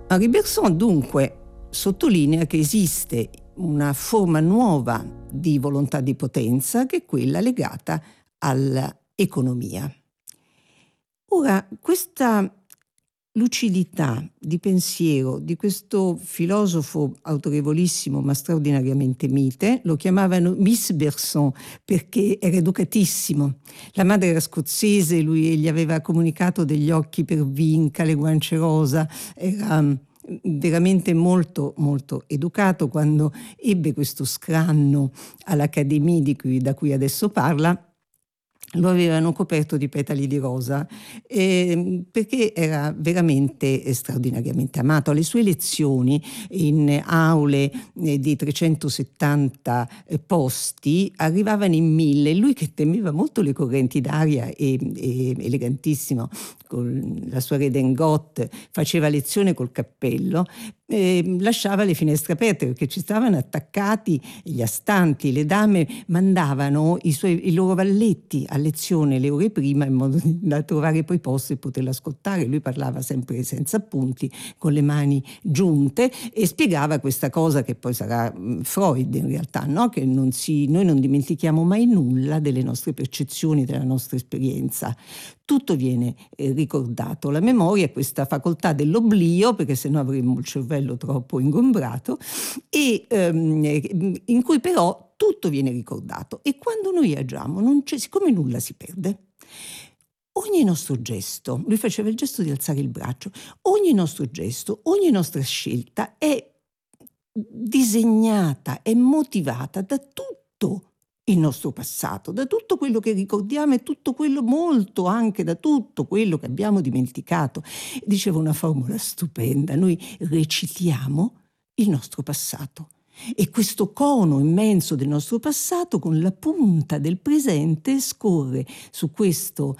Henri Bergson dunque sottolinea che esiste una nuova di volontà di potenza, che è quella legata all'economia. Ora, questa lucidità di pensiero di questo filosofo autorevolissimo ma straordinariamente mite, lo chiamavano Miss Bergson perché era educatissimo. La madre era scozzese, lui gli aveva comunicato degli occhi per vinca, le guance rosa, era veramente molto molto educato. Quando ebbe questo scranno all'Accademia da cui adesso parla, lo avevano coperto di petali di rosa, perché era veramente straordinariamente amato. Alle sue lezioni in aule di 370 posti arrivavano in 1000. Lui, che temeva molto le correnti d'aria e elegantissimo, con la sua redingote, faceva lezione col cappello, lasciava le finestre aperte perché ci stavano attaccati gli astanti. Le dame mandavano i loro valletti a lezione le ore prima, in modo da trovare poi posto e poterlo ascoltare. Lui parlava sempre senza appunti, con le mani giunte, e spiegava questa cosa che poi sarà Freud in realtà, no? Che noi non dimentichiamo mai nulla delle nostre percezioni, della nostra esperienza. Tutto viene ricordato. La memoria è questa facoltà dell'oblio, perché sennò avremmo il cervello troppo ingombrato, e in cui però tutto viene ricordato. E quando noi agiamo, siccome nulla si perde, ogni nostro gesto, lui faceva il gesto di alzare il braccio, ogni nostro gesto, ogni nostra scelta è disegnata, è motivata da tutto il nostro passato, da tutto quello che ricordiamo e tutto quello, molto anche da tutto quello che abbiamo dimenticato. Diceva una formula stupenda: noi recitiamo il nostro passato. E questo cono immenso del nostro passato, con la punta del presente, scorre su questo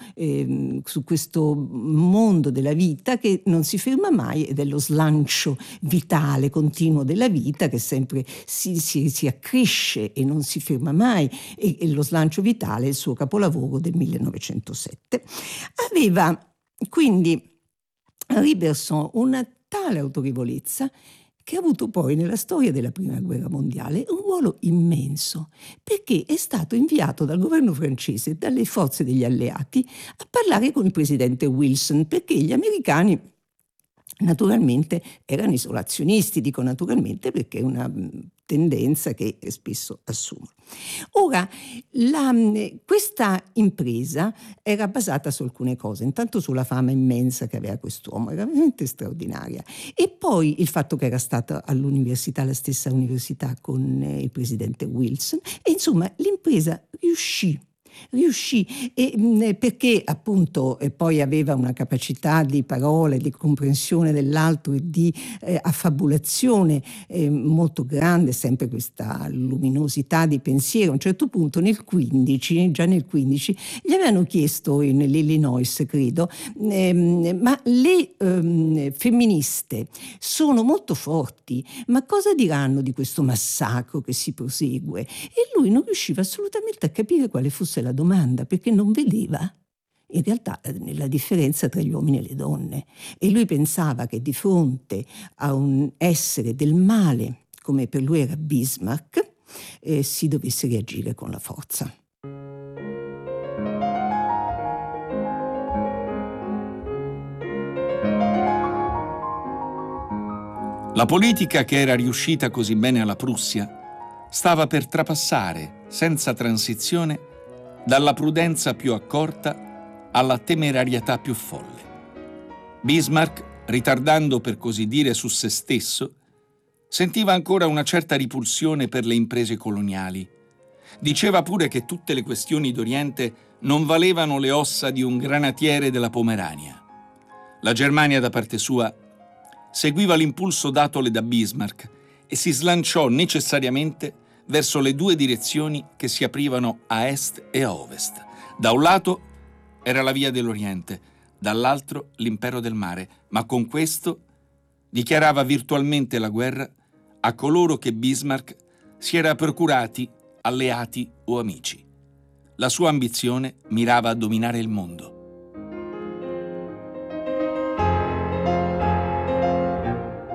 mondo della vita che non si ferma mai, ed è lo slancio vitale continuo della vita, che sempre si accresce e non si ferma mai. E lo slancio vitale è il suo capolavoro del 1907. Aveva quindi Henri Bergson una tale autorevolezza che ha avuto poi nella storia della Prima Guerra Mondiale un ruolo immenso, perché è stato inviato dal governo francese, dalle forze degli alleati, a parlare con il presidente Wilson, perché gli americani naturalmente erano isolazionisti. Dico naturalmente perché è una tendenza che spesso assumono. Ora, questa impresa era basata su alcune cose: intanto sulla fama immensa che aveva quest'uomo, era veramente straordinaria, e poi il fatto che era stata all'università, la stessa università con il presidente Wilson, e insomma l'impresa riuscì perché appunto poi aveva una capacità di parole, di comprensione dell'altro e di affabulazione molto grande, sempre questa luminosità di pensiero. A un certo punto già nel 15 gli avevano chiesto nell'Illinois, credo, ma le femministe sono molto forti, ma cosa diranno di questo massacro che si prosegue? E lui non riusciva assolutamente a capire quale fosse la domanda, perché non vedeva in realtà la differenza tra gli uomini e le donne, e lui pensava che di fronte a un essere del male come per lui era Bismarck si dovesse reagire con la forza. La politica, che era riuscita così bene alla Prussia, stava per trapassare senza transizione dalla prudenza più accorta alla temerarietà più folle. Bismarck, ritardando per così dire su se stesso, sentiva ancora una certa ripulsione per le imprese coloniali. Diceva pure che tutte le questioni d'Oriente non valevano le ossa di un granatiere della Pomerania. La Germania, da parte sua, seguiva l'impulso datole da Bismarck e si slanciò necessariamente verso le due direzioni che si aprivano a est e a ovest. Da un lato era la via dell'Oriente, dall'altro l'impero del mare, ma con questo dichiarava virtualmente la guerra a coloro che Bismarck si era procurati alleati o amici. La sua ambizione mirava a dominare il mondo.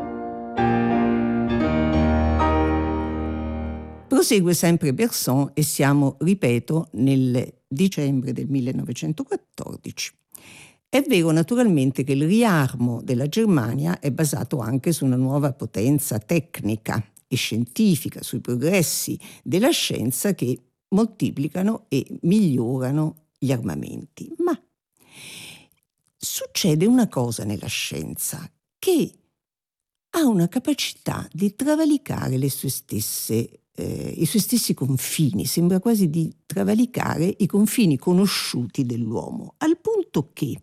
Prosegue sempre Bergson e siamo, ripeto, nel dicembre del 1914. È vero naturalmente che il riarmo della Germania è basato anche su una nuova potenza tecnica e scientifica, sui progressi della scienza che moltiplicano e migliorano gli armamenti. Ma succede una cosa nella scienza, che ha una capacità di travalicare i suoi stessi confini, sembra quasi di travalicare i confini conosciuti dell'uomo, al punto che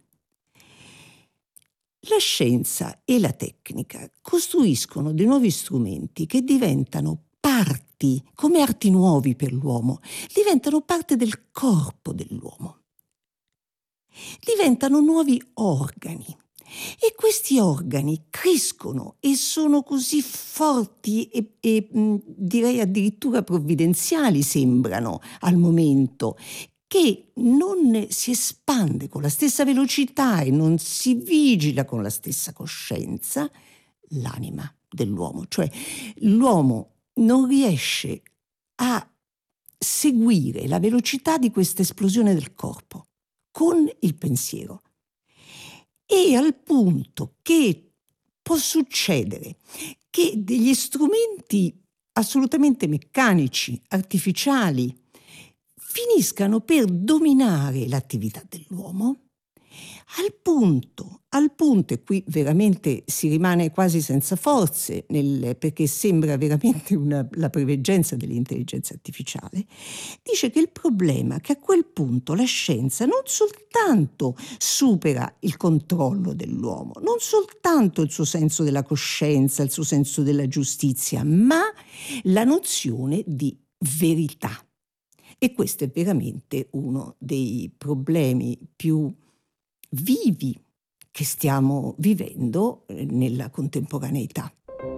la scienza e la tecnica costruiscono dei nuovi strumenti che diventano parti, come arti nuovi per l'uomo, diventano parte del corpo dell'uomo. Diventano nuovi organi. E questi organi crescono e sono così forti e direi addirittura provvidenziali sembrano al momento, che non si espande con la stessa velocità e non si vigila con la stessa coscienza l'anima dell'uomo. Cioè l'uomo non riesce a seguire la velocità di questa esplosione del corpo con il pensiero. E al punto che può succedere che degli strumenti assolutamente meccanici, artificiali, finiscano per dominare l'attività dell'uomo al punto, e qui veramente si rimane quasi senza forze, perché sembra veramente la preveggenza dell'intelligenza artificiale, dice che il problema è che a quel punto la scienza non soltanto supera il controllo dell'uomo, non soltanto il suo senso della coscienza, il suo senso della giustizia, ma la nozione di verità. E questo è veramente uno dei problemi più vivi che stiamo vivendo nella contemporaneità.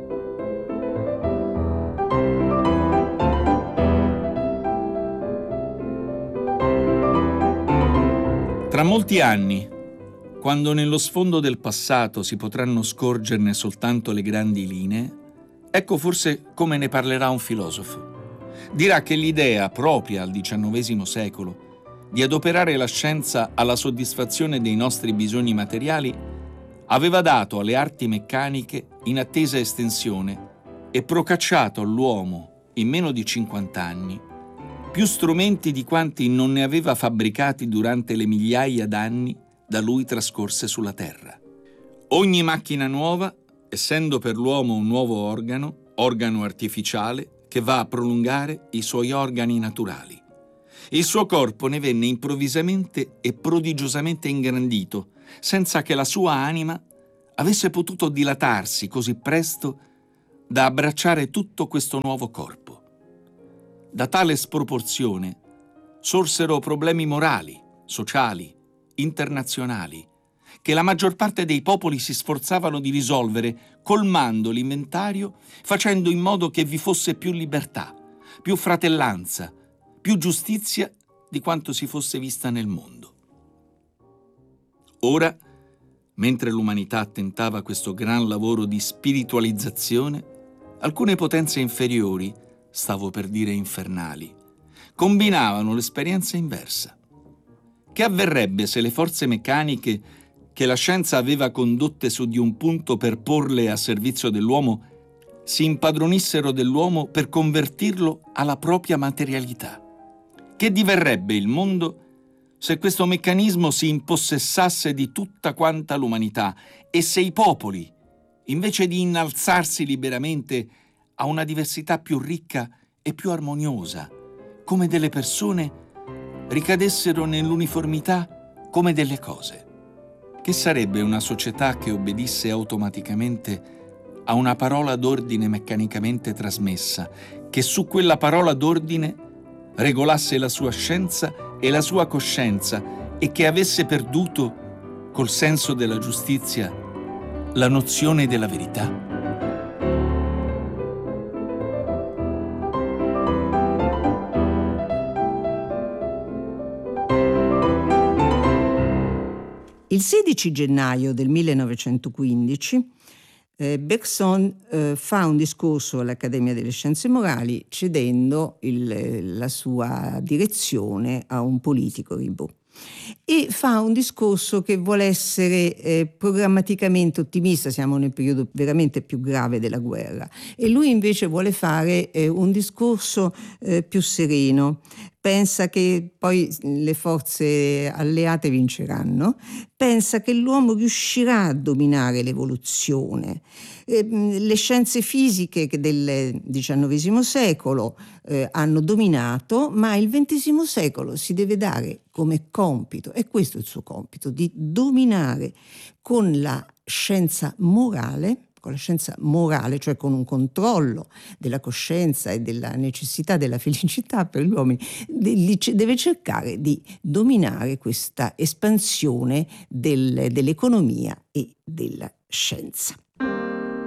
Tra molti anni, quando nello sfondo del passato si potranno scorgerne soltanto le grandi linee, ecco forse come ne parlerà un filosofo. Dirà che l'idea propria al XIX secolo di adoperare la scienza alla soddisfazione dei nostri bisogni materiali aveva dato alle arti meccaniche inattesa estensione e procacciato all'uomo, in meno di 50 anni, più strumenti di quanti non ne aveva fabbricati durante le migliaia d'anni da lui trascorse sulla Terra. Ogni macchina nuova, essendo per l'uomo un nuovo organo artificiale che va a prolungare i suoi organi naturali. Il suo corpo ne venne improvvisamente e prodigiosamente ingrandito, senza che la sua anima avesse potuto dilatarsi così presto da abbracciare tutto questo nuovo corpo. Da tale sproporzione sorsero problemi morali, sociali, internazionali, che la maggior parte dei popoli si sforzavano di risolvere colmando l'inventario, facendo in modo che vi fosse più libertà, più fratellanza, più giustizia di quanto si fosse vista nel mondo. Ora, mentre l'umanità tentava questo gran lavoro di spiritualizzazione, alcune potenze inferiori, stavo per dire infernali, combinavano l'esperienza inversa. Che avverrebbe se le forze meccaniche che la scienza aveva condotte su di un punto per porle a servizio dell'uomo si impadronissero dell'uomo per convertirlo alla propria materialità? Che diverrebbe il mondo se questo meccanismo si impossessasse di tutta quanta l'umanità e se i popoli, invece di innalzarsi liberamente a una diversità più ricca e più armoniosa, come delle persone, ricadessero nell'uniformità come delle cose? Che sarebbe una società che obbedisse automaticamente a una parola d'ordine meccanicamente trasmessa, che su quella parola d'ordine regolasse la sua scienza e la sua coscienza e che avesse perduto, col senso della giustizia, la nozione della verità? Il 16 gennaio del 1915 Bergson fa un discorso all'Accademia delle Scienze Morali cedendo la sua direzione a un politico, Ribot, e fa un discorso che vuole essere programmaticamente ottimista. Siamo nel periodo veramente più grave della guerra, e lui invece vuole fare un discorso più sereno. Pensa che poi le forze alleate vinceranno, pensa che l'uomo riuscirà a dominare l'evoluzione. Le scienze fisiche del XIX secolo hanno dominato, ma il XX secolo si deve dare come compito, e questo è il suo compito, di dominare con la scienza morale, cioè con un controllo della coscienza e della necessità della felicità per gli uomini. Deve cercare di dominare questa espansione dell'economia e della scienza.